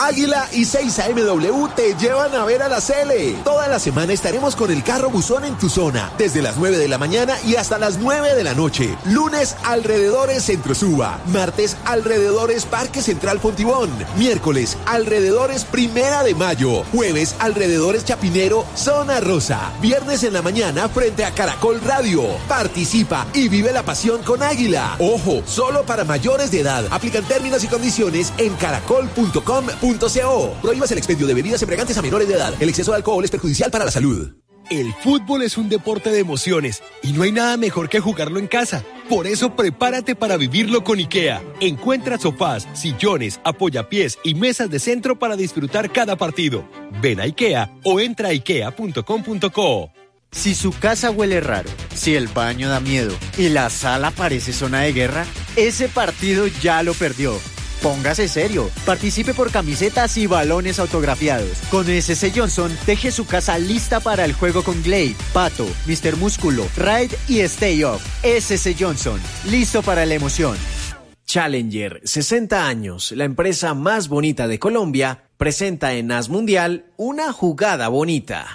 Águila y 6AMW te llevan a ver a la Sele. Toda la semana estaremos con el carro buzón en tu zona, desde las 9 de la mañana y hasta las 9 de la noche. Lunes, alrededores Centro Suba. Martes, alrededores Parque Central Fontibón. Miércoles, alrededores Primera de Mayo. Jueves, alrededores Chapinero, Zona Rosa. Viernes en la mañana, frente a Caracol Radio. Participa y vive la pasión con Águila. Ojo, solo para mayores de edad. Aplican términos y condiciones en caracol.com.co. Prohíbas el expendio de bebidas embriagantes a menores de edad. El exceso de alcohol es perjudicial para la salud. El fútbol es un deporte de emociones y no hay nada mejor que jugarlo en casa. Por eso prepárate para vivirlo con IKEA. Encuentra sofás, sillones, apoyapiés y mesas de centro para disfrutar cada partido. Ven a IKEA o entra a ikea.com.co. Si su casa huele raro, si el baño da miedo y la sala parece zona de guerra, ese partido ya lo perdió. Póngase serio, participe por camisetas y balones autografiados. Con SS Johnson, deje su casa lista para el juego con Glade, Pato, Mr. Músculo, Ride y Stay Off. SS Johnson, listo para la emoción. Challenger, 60 años, la empresa más bonita de Colombia, presenta en AS Mundial una jugada bonita.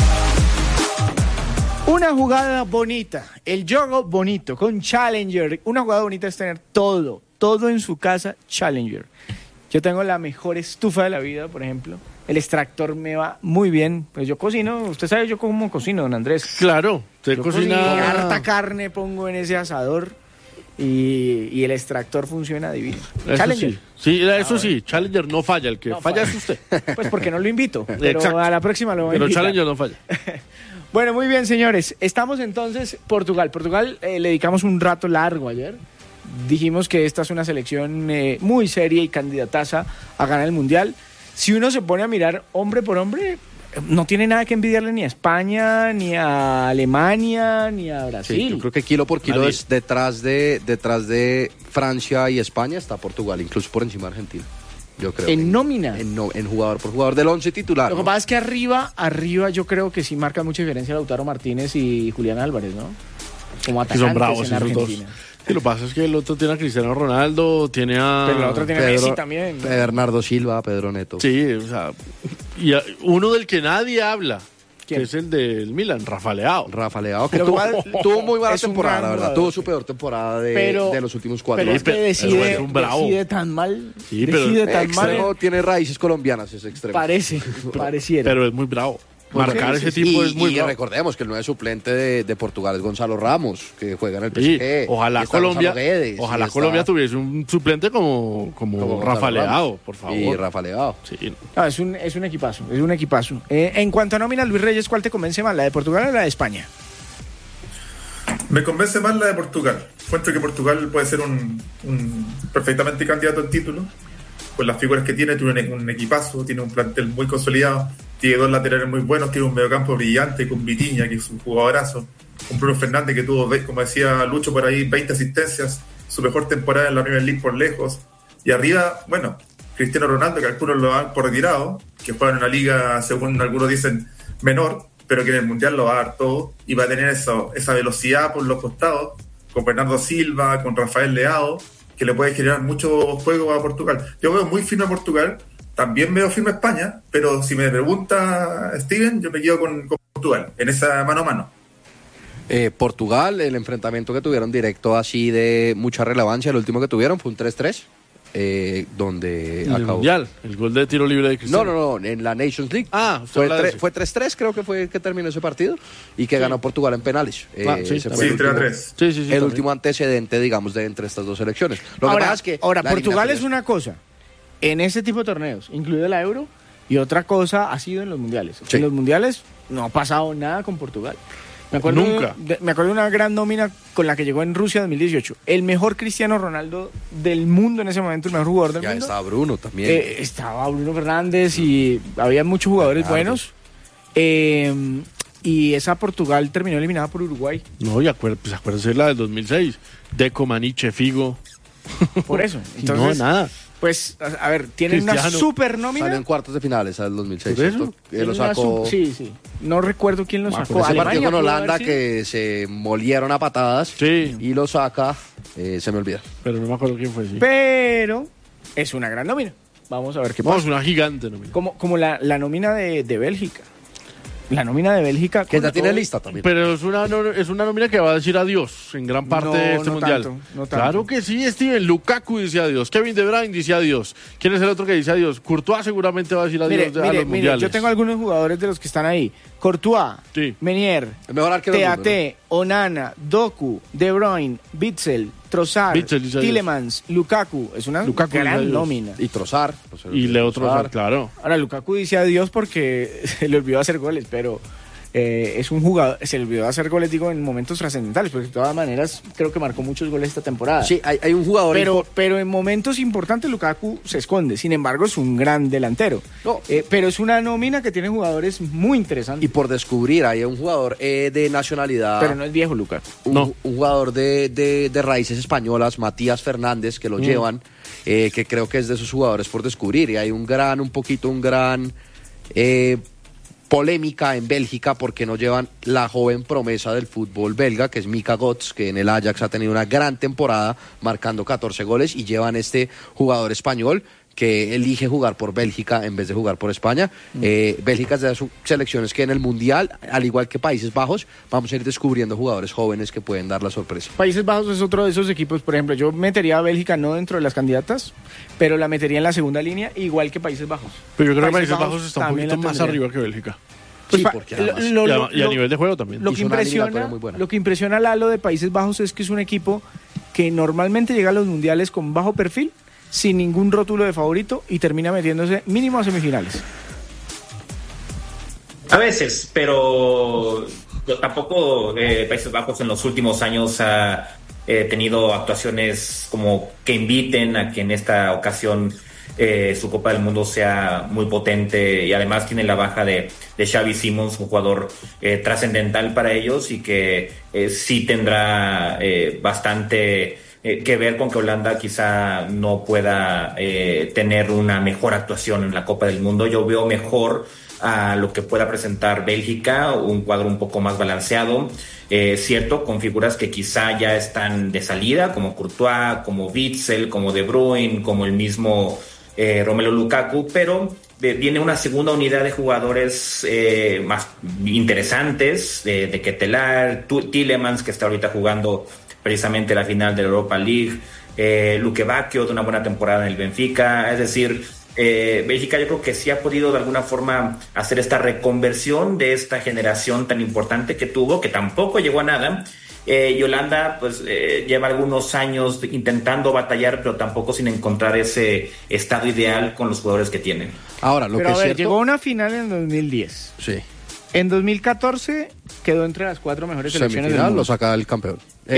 Una jugada bonita, el juego bonito con Challenger. Una jugada bonita es tener todo en su casa Challenger. Yo tengo la mejor estufa de la vida, por ejemplo. El extractor me va muy bien. Pues yo cocino, usted sabe yo cómo cocino, don Andrés. Claro, usted cocina. Harta carne pongo en ese asador y el extractor funciona divino. Eso Challenger. Sí, eso sí, Challenger no falla, el que no falla es usted. Pues porque no lo invito, pero exacto. A la próxima lo voy a Pero invitar. Challenger no falla. Bueno, muy bien, señores. Estamos entonces Portugal. Le dedicamos un rato largo ayer. Dijimos que esta es una selección muy seria y candidataza a ganar el Mundial. Si uno se pone a mirar hombre por hombre, no tiene nada que envidiarle ni a España, ni a Alemania, ni a Brasil. Sí, yo creo que kilo por kilo es detrás de Francia y España está Portugal, incluso por encima de Argentina. Yo creo. En nómina. En jugador por jugador del 11 titular. Lo que pasa es que arriba yo creo que sí marca mucha diferencia Lautaro Martínez y Julián Álvarez, ¿no? Como atacantes son bravos en esos dos. Argentina. Y lo que pasa es que el otro tiene a Cristiano Ronaldo, tiene a... Pero el otro tiene a Messi también, ¿no? Bernardo Silva, Pedro Neto. Sí, o sea, y uno del que nadie habla, que es el del Milan, Rafa Leao. Que tuvo muy buena temporada, la verdad. Tuvo su peor temporada de los últimos 4 años. Pero es que decide tan mal. Sí, pero tiene raíces colombianas ese extremo. Pareciera. Pero es muy bravo. Marcar ese tipo es muy bravo. Y recordemos que el nuevo suplente de Portugal es Gonzalo Ramos, que juega en el PSG. Sí, ojalá Colombia tuviese un suplente como Rafa Leao, por favor. Y Rafa Leao. Sí. No, es un equipazo, en cuanto a nómina, Luis Reyes, ¿cuál te convence más, la de Portugal o la de España? Me convence más la de Portugal. Encuentro que Portugal puede ser un perfectamente candidato al título. Con las figuras que tiene un equipazo, tiene un plantel muy consolidado, tiene 2 laterales muy buenos, tiene un mediocampo brillante con Vitinha, que es un jugadorazo, con Bruno Fernández, que tuvo, como decía Lucho por ahí, 20 asistencias, su mejor temporada en la Premier League por lejos. Y arriba, bueno, Cristiano Ronaldo, que algunos lo dan por retirado, que juega en una liga, según algunos dicen, menor, pero que en el Mundial lo va a dar todo, y va a tener esa velocidad por los costados, con Bernardo Silva, con Rafael Leao, que le puede generar mucho juego a Portugal. Yo veo muy firme a Portugal, también veo firme a España, pero si me pregunta Steven, yo me quedo con Portugal, en esa mano a mano. Portugal, el enfrentamiento que tuvieron directo así de mucha relevancia, el último que tuvieron fue un 3-3. Donde en el acabó Mundial, el gol de tiro libre de Cristiano. No, en la Nations League. Fue 3-3, creo que fue que terminó ese partido y que ganó Portugal en penales. Sí, 3-3. El último antecedente, digamos, de entre estas dos selecciones. Lo que pasa es que Portugal es una cosa en ese tipo de torneos, incluida la Euro, y otra cosa ha sido en los mundiales. En los mundiales no ha pasado nada con Portugal. Me acuerdo de una gran nómina con la que llegó en Rusia 2018. El mejor Cristiano Ronaldo del mundo en ese momento, el mejor jugador del mundo. Ya estaba Bruno también. Estaba Bruno Fernández y había muchos jugadores buenos. Y esa Portugal terminó eliminada por Uruguay. No, y acuérdense la del 2006. Deco, Maniche, Figo. Por eso. Entonces, no, nada. Pues, a ver, tienen una super nómina. Salió en cuartos de finales al 2006. ¿Por eso? Lo sacó. Sí. No recuerdo quién lo sacó. Ese partido con Holanda que se molieron a patadas. Sí. Y lo saca, se me olvida. Pero no me acuerdo quién fue. Sí. Pero es una gran nómina. Vamos a ver qué pasa. Vamos, una gigante nómina. Como la nómina de Bélgica. La nómina de Bélgica. Que ya tiene lista también. Pero es una nómina que va a decir adiós en gran parte de este mundial. No tanto. Claro que sí, Steven. Lukaku dice adiós. Kevin De Bruyne dice adiós. ¿Quién es el otro que dice adiós? Courtois seguramente va a decir adiós a los mundiales. Yo tengo algunos jugadores de los que están ahí. Courtois, sí. Menier, TAT, Onana, Doku, De Bruyne, Witsel, Trossard, Tielemans, Lukaku. Es una gran nómina. Y Trossard. Y Leo Trossard, claro. Ahora, Lukaku dice adiós porque se le olvidó hacer goles, pero es un jugador, se le olvidó hacer goles, digo, en momentos trascendentales, porque de todas maneras creo que marcó muchos goles esta temporada. Sí, hay un jugador. Pero en momentos importantes Lukaku se esconde, sin embargo es un gran delantero. No. Pero es una nómina que tiene jugadores muy interesantes. Y por descubrir, hay un jugador de nacionalidad. Pero no es viejo Lukaku. Un jugador de raíces españolas, Matías Fernández, que lo llevan, que creo que es de esos jugadores por descubrir. Y hay un gran polémica en Bélgica porque no llevan la joven promesa del fútbol belga, que es Mika Götze, que en el Ajax ha tenido una gran temporada marcando 14 goles, y llevan este jugador español que elige jugar por Bélgica en vez de jugar por España. Bélgica es de las selecciones que en el Mundial, al igual que Países Bajos, vamos a ir descubriendo jugadores jóvenes que pueden dar la sorpresa. Países Bajos es otro de esos equipos, por ejemplo, yo metería a Bélgica no dentro de las candidatas, pero la metería en la segunda línea, igual que Países Bajos. Pero yo creo que Países Bajos está un poquito más arriba que Bélgica. Pues sí, porque además, y a nivel de juego también. Lo que impresiona a Lalo de Países Bajos es que es un equipo que normalmente llega a los mundiales con bajo perfil, sin ningún rótulo de favorito, y termina metiéndose mínimo a semifinales. A veces, pero tampoco Países Bajos en los últimos años ha tenido actuaciones como que inviten a que en esta ocasión su Copa del Mundo sea muy potente, y además tiene la baja de Xavi Simons, un jugador trascendental para ellos, y que sí tendrá bastante que ver con que Holanda quizá no pueda tener una mejor actuación en la Copa del Mundo. Yo veo mejor a lo que pueda presentar Bélgica, un cuadro un poco más balanceado, cierto, con figuras que quizá ya están de salida, como Courtois, como Witsel, como De Bruyne, como el mismo Romelu Lukaku, pero viene una segunda unidad de jugadores más interesantes, de Ketelaere, Tielemans, que está ahorita jugando precisamente la final de la Europa League, Luke Bacchio, de una buena temporada en el Benfica. Es decir, Bélgica yo creo que sí ha podido de alguna forma hacer esta reconversión de esta generación tan importante que tuvo, que tampoco llegó a nada. Y Holanda pues lleva algunos años intentando batallar, pero tampoco sin encontrar ese estado ideal con los jugadores que tienen. Ahora, llegó a una final en 2010. Sí. En 2014 quedó entre las 4 mejores selecciones del mundo. Lo saca el campeón.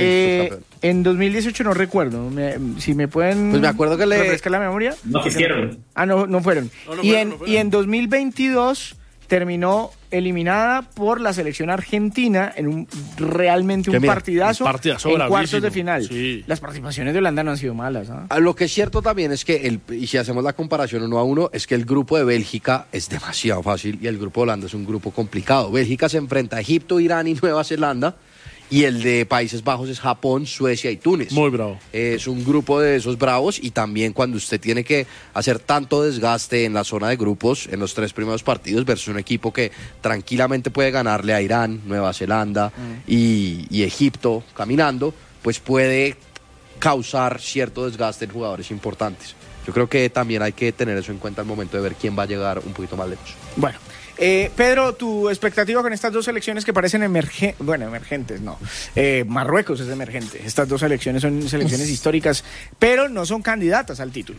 En 2018 no recuerdo. Si me pueden... Pues me acuerdo que refrescar la memoria. No quisieron. No fueron. Y en 2022 terminó eliminada por la selección argentina en realmente un partidazo en cuartos de final. Sí. Las participaciones de Holanda no han sido malas. Lo que es cierto también es que, y si hacemos la comparación 1-1, es que el grupo de Bélgica es demasiado fácil y el grupo de Holanda es un grupo complicado. Bélgica se enfrenta a Egipto, Irán y Nueva Zelanda, y el de Países Bajos es Japón, Suecia y Túnez. Muy bravo. Es un grupo de esos bravos, y también cuando usted tiene que hacer tanto desgaste en la zona de grupos, en los 3 primeros partidos, versus un equipo que tranquilamente puede ganarle a Irán, Nueva Zelanda y Egipto caminando, pues puede causar cierto desgaste en jugadores importantes. Yo creo que también hay que tener eso en cuenta al momento de ver quién va a llegar un poquito más lejos. Bueno. Pedro, tu expectativa con estas dos selecciones que parecen emergentes, no. Marruecos es emergente. Estas dos selecciones son selecciones históricas, pero no son candidatas al título.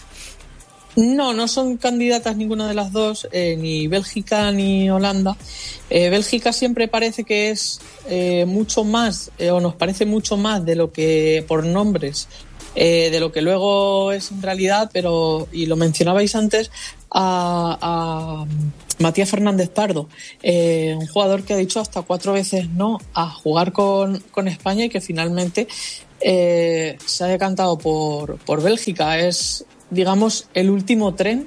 No son candidatas ninguna de las dos, ni Bélgica ni Holanda. Bélgica siempre parece que es mucho más, o nos parece mucho más de lo que por nombres, de lo que luego es en realidad, y lo mencionabais antes, a Matías Fernández Pardo, un jugador que ha dicho hasta 4 veces no a jugar con España, y que finalmente se ha decantado por Bélgica. Es, digamos, el último tren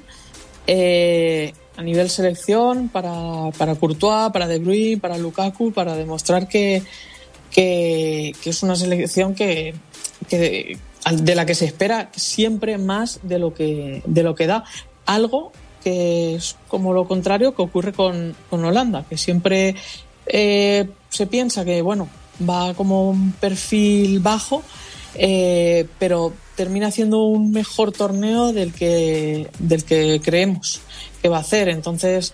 a nivel selección para Courtois, para De Bruyne, para Lukaku, para demostrar que es una selección que de la que se espera siempre más de lo que da. Algo que es como lo contrario que ocurre con Holanda, que siempre se piensa que, bueno, va como un perfil bajo, pero termina haciendo un mejor torneo del que creemos que va a hacer. Entonces,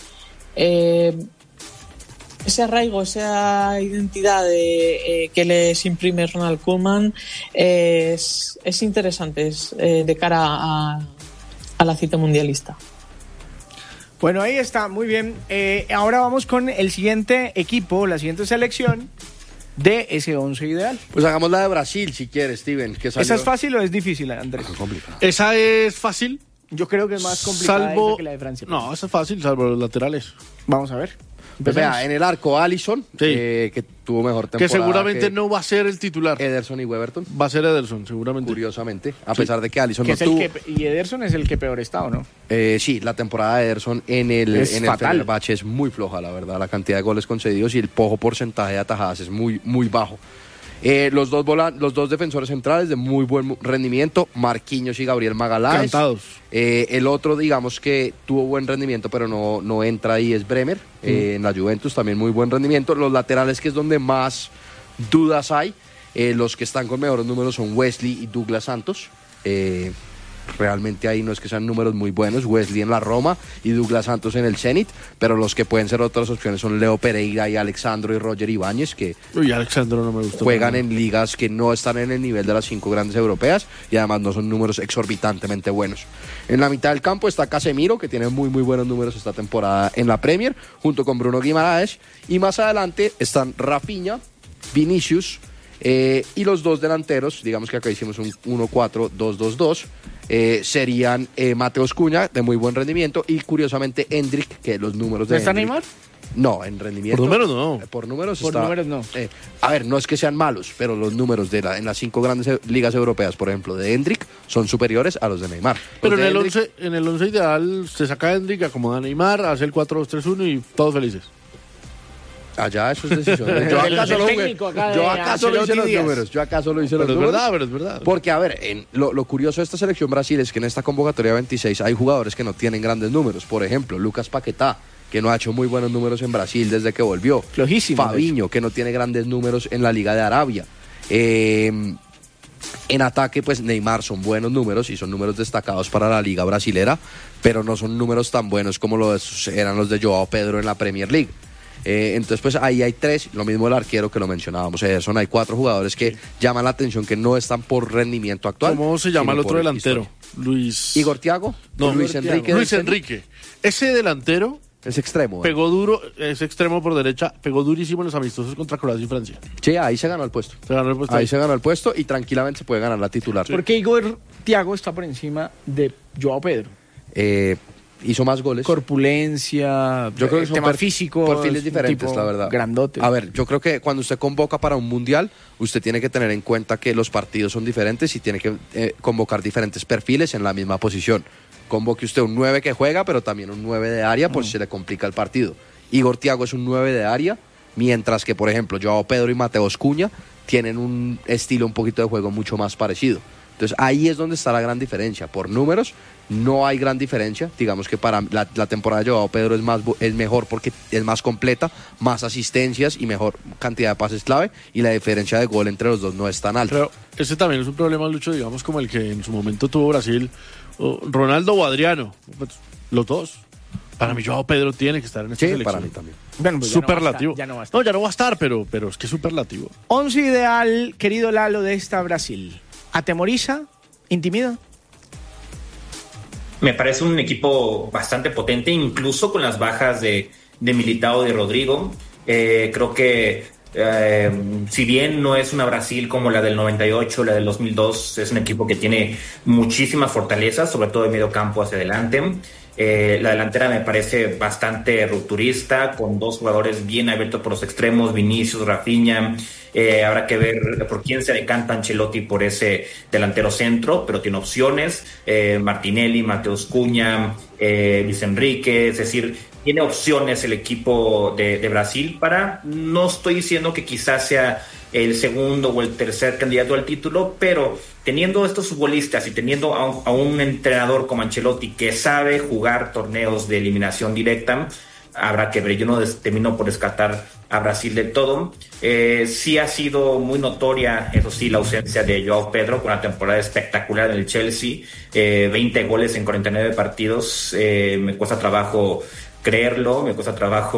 ese arraigo, esa identidad que les imprime Ronald Koeman es interesante de cara a la cita mundialista. Bueno, ahí está, muy bien. Ahora vamos con el siguiente equipo, la siguiente selección de ese 11 ideal. Pues hagamos la de Brasil, si quieres, Steven. Que salió... ¿Esa es fácil o es difícil, Andrés? Esa es fácil. Yo creo que es más complicada esa que la de Francia. No, esa es fácil, salvo los laterales. Vamos a ver. Pues vea, en el arco, Alisson, que tuvo mejor temporada. Que seguramente no va a ser el titular. Ederson y Weberton. Va a ser Ederson, seguramente. Curiosamente, a pesar de que Alisson no tuvo... y Ederson es el que peor está, ¿o no? Sí, la temporada de Ederson en el Fenerbahce es muy floja, la verdad. La cantidad de goles concedidos y el poco porcentaje de atajadas es muy, muy bajo. Los dos defensores centrales de muy buen rendimiento, Marquinhos y Gabriel Magalhães. Cantados. El otro, digamos que tuvo buen rendimiento, pero no entra ahí, es Bremer. En la Juventus también muy buen rendimiento. Los laterales, que es donde más dudas hay, los que están con mejores números son Wesley y Douglas Santos. Realmente ahí no es que sean números muy buenos, Wesley en la Roma y Douglas Santos en el Zenit, pero los que pueden ser otras opciones son Leo Pereira y Alexandro y Roger Ibáñez, que Alexandro no me gustó, juegan en ligas que no están en el nivel de las 5 grandes europeas y además no son números exorbitantemente buenos. En la mitad del campo está Casemiro, que tiene muy muy buenos números esta temporada en la Premier, junto con Bruno Guimaraes, y más adelante están Rafinha, Vinicius, y los dos delanteros, digamos que acá hicimos un 1-4-2-2-2, serían Mateus Cunha, de muy buen rendimiento, y curiosamente Endrick, que los números de ¿Está Neymar? No, en rendimiento. Por números no. Por números no. A ver, no es que sean malos, pero los números en las 5 grandes ligas europeas, por ejemplo, de Endrick, son superiores a los de Neymar. Pero en el 11 ideal se saca a Endrick, acomoda a Neymar, hace el 4-2-3-1 y todos felices. Allá eso es decisión. Yo acaso lo hice los números. Pero es verdad. Porque, a ver, lo curioso de esta selección Brasil es que en esta convocatoria 26 hay jugadores que no tienen grandes números. Por ejemplo, Lucas Paquetá, que no ha hecho muy buenos números en Brasil desde que volvió. Flojísimo. Fabinho, que no tiene grandes números en la Liga de Arabia. En ataque, pues Neymar son buenos números y son números destacados para la Liga Brasilera, pero no son números tan buenos como eran los de Joao Pedro en la Premier League. Entonces pues ahí hay 3, lo mismo el arquero que lo mencionábamos, Ederson. Hay 4 jugadores que llaman la atención, que no están por rendimiento actual. ¿Cómo se llama el otro delantero? Igor Thiago. No, Luis Enrique. Ese delantero es extremo. Pegó duro, es extremo por derecha, pegó durísimo en los amistosos contra Croacia y Francia. Sí, ahí se ganó el puesto. Ahí se ganó el puesto y tranquilamente se puede ganar la titular. Sí. Porque Igor Thiago está por encima de Joao Pedro. Hizo más goles. Corpulencia, yo creo que son tema físico, perfiles diferentes, la verdad. Grandote. A ver, yo creo que cuando usted convoca para un mundial, usted tiene que tener en cuenta que los partidos son diferentes y tiene que convocar diferentes perfiles en la misma posición. Convoque usted un 9 que juega, pero también un 9 de área, por si se le complica el partido. Igor Thiago es un 9 de área, mientras que, por ejemplo, Joao Pedro y Mateus Cunha tienen un estilo, un poquito de juego mucho más parecido. Entonces ahí es donde está la gran diferencia. Por números no hay gran diferencia. Digamos que para la temporada de Joao Pedro es mejor porque es más completa, más asistencias y mejor cantidad de pases clave, y la diferencia de gol entre los dos no es tan alta. Pero ese también es un problema, Lucho, digamos, como el que en su momento tuvo Brasil, Ronaldo o Adriano, los dos. Para mí Joao Pedro tiene que estar en esta selección. Para mí también. Bueno, pues superlativo. Ya no va a estar. No, ya no va a estar, pero es que es superlativo. 11 ideal, querido Lalo, de esta Brasil. ¿Atemoriza? ¿Intimida? Me parece un equipo bastante potente, incluso con las bajas de Militao y de Rodrigo. Creo que si bien no es una Brasil como la del 98, la del 2002, es un equipo que tiene muchísimas fortalezas, sobre todo de medio campo hacia adelante. La delantera me parece bastante rupturista, con 2 jugadores bien abiertos por los extremos, Vinicius, Rafinha. Habrá que ver por quién se decanta Ancelotti por ese delantero centro, pero tiene opciones. Martinelli, Mateus Cunha, Luis Enrique, es decir, tiene opciones el equipo de Brasil no estoy diciendo que quizás sea el segundo o el tercer candidato al título, pero teniendo estos futbolistas y teniendo a un entrenador como Ancelotti que sabe jugar torneos de eliminación directa, habrá que ver. Yo no termino por descartar a Brasil del todo. Sí ha sido muy notoria, eso sí, la ausencia de Joao Pedro, con una temporada espectacular en el Chelsea, 20 goles en 49 partidos. Me cuesta trabajo creerlo, me cuesta trabajo